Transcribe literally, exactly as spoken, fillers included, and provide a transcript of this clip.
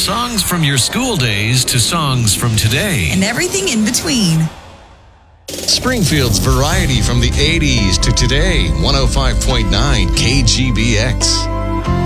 songs from your school days to songs from today. And everything in between. Springfield's variety from the eighties to today. one oh five point nine K G B X.